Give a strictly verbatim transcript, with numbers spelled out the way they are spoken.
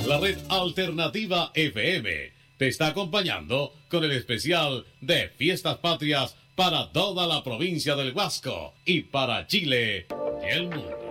La red alternativa F M te está acompañando con el especial de Fiestas Patrias para toda la provincia del Huasco y para Chile y el mundo.